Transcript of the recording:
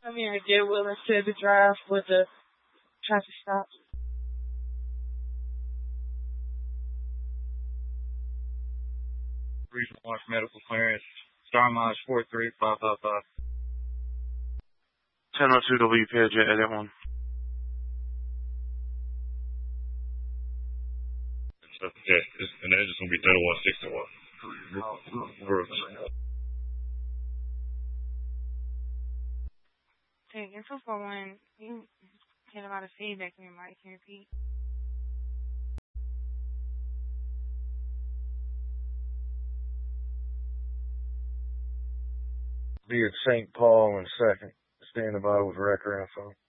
I mean, I get willing to the drive for the traffic stop. Regional Launch Medical Clearance. Star Mileage 43555. 1002 WPJ, edit 1. Yeah, and that's just going to be 3161. Take info for one. You get a lot of feedback in your mic. Can you repeat? Be at St. Paul in a second. Standing by with record info.